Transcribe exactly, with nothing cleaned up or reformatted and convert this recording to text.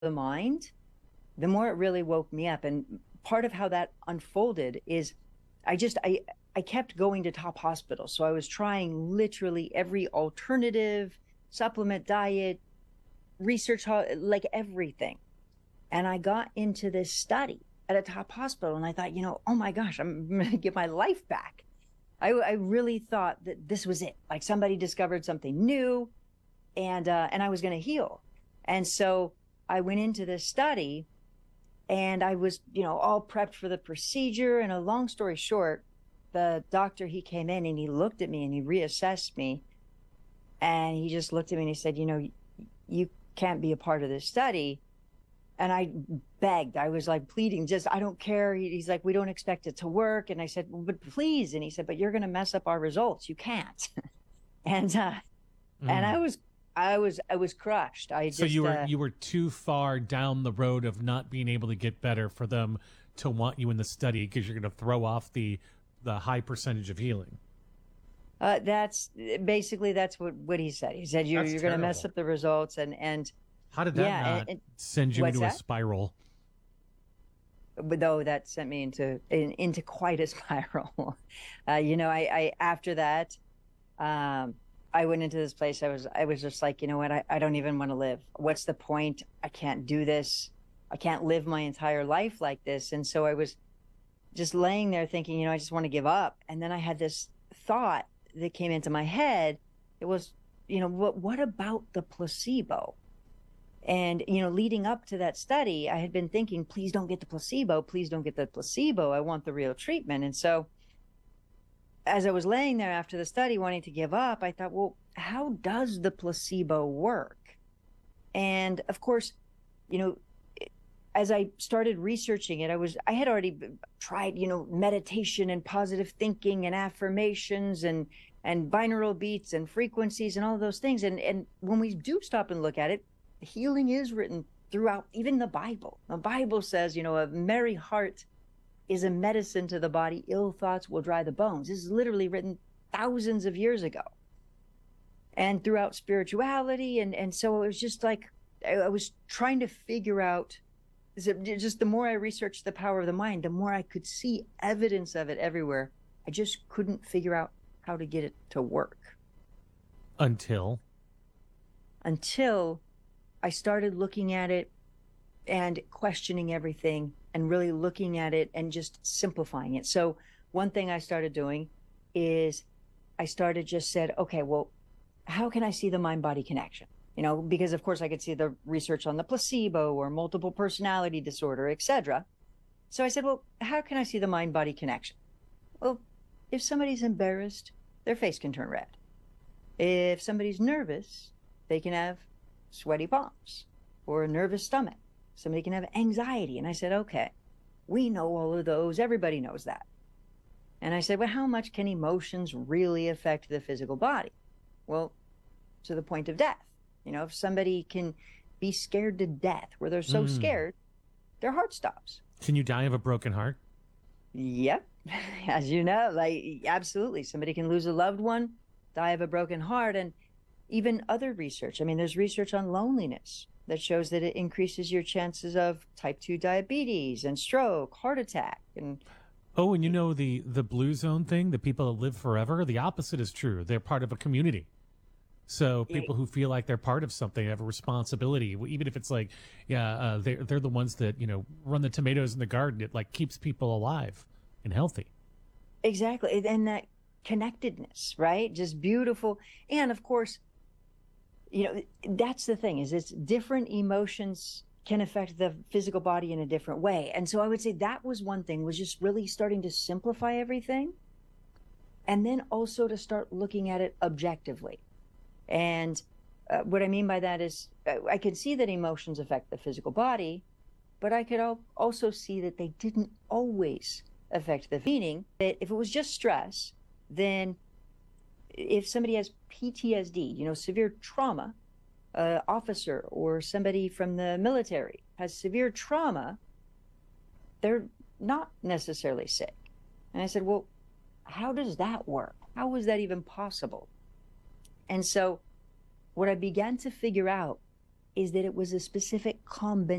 the mind, the more it really woke me up. And part of how that unfolded is I just I I kept going to top hospitals. So I was trying literally every alternative supplement, diet, research, like everything. And I got into this study at a top hospital and I thought, you know, oh my gosh, I'm going to get my life back. I, I really thought that this was it. Like somebody discovered something new and uh, and I was going to heal. And so I went into this study and I was, you know, all prepped for the procedure. And a long story short, the doctor, he came in and he looked at me and he reassessed me. And he just looked at me and he said, you know, you can't be a part of this study. And I begged, I was like pleading, just, I don't care. He's like, we don't expect it to work. And I said, well, but please. And he said, but you're going to mess up our results. You can't. and, uh, mm. and I was, I was, I was crushed. I just, so you were, uh, you were too far down the road of not being able to get better for them to want you in the study because you're going to throw off the, the high percentage of healing. Uh, that's basically, that's what, what he said. He said, you're, you're going to mess up the results. And, and, how did that yeah, not and, and, send you into that? a spiral? But though that sent me into in, into quite a spiral. Uh, you know, I, I after that, um, I went into this place. I was I was just like, you know what? I, I don't even want to live. What's the point? I can't do this. I can't live my entire life like this. And so I was just laying there thinking, you know, I just want to give up. And then I had this thought that came into my head. It was, you know, what what about the placebo? And, you know, leading up to that study, I had been thinking, please don't get the placebo. Please don't get the placebo. I want the real treatment. And so as I was laying there after the study wanting to give up, I thought, well, how does the placebo work? And of course, you know, as I started researching it, I was, I had already tried, you know, meditation and positive thinking and affirmations and, and binaural beats and frequencies and all of those things. And, and when we do stop and look at it, healing is written throughout, even the Bible. The Bible says, you know, a merry heart is a medicine to the body. Ill thoughts will dry the bones. This is literally written thousands of years ago. And throughout spirituality. And, and so it was just like, I, I was trying to figure out, is it just the more I researched the power of the mind, the more I could see evidence of it everywhere. I just couldn't figure out how to get it to work. Until? Until I started looking at it and questioning everything and really looking at it and just simplifying it. So one thing I started doing is I started just said, okay, well, how can I see the mind-body connection? You know, because of course I could see the research on the placebo or multiple personality disorder, et cetera. So I said, well, how can I see the mind-body connection? Well, if somebody's embarrassed, their face can turn red. If somebody's nervous, they can have sweaty palms or a nervous stomach. Somebody can have anxiety. And I said, okay, we know all of those. Everybody knows that. And I said, well, how much can emotions really affect the physical body? Well, to the point of death. You know, if somebody can be scared to death where they're so mm. scared, their heart stops. Can you die of a broken heart? Yep. As you know, like absolutely. Somebody can lose a loved one, die of a broken heart. And even other research. I mean, there's research on loneliness that shows that it increases your chances of type two diabetes and stroke, heart attack. And oh, and you know the, the blue zone thing, the people that live forever, the opposite is true. They're part of a community. So people who feel like they're part of something have a responsibility, even if it's like, yeah, uh, they're, they're the ones that, you know, run the tomatoes in the garden. It like keeps people alive and healthy. Exactly. And that connectedness, right? Just beautiful. And of course, you know, that's the thing is it's different emotions can affect the physical body in a different way. And so I would say that was one thing, was just really starting to simplify everything. And then also to start looking at it objectively. And uh, what I mean by that is uh, I could see that emotions affect the physical body, but I could al- also see that they didn't always affect the meaning. That if it was just stress, then if somebody has P T S D, you know, severe trauma, uh, officer or somebody from the military has severe trauma, they're not necessarily sick. And I said, well, how does that work? How is that even possible? And so what I began to figure out is that it was a specific combination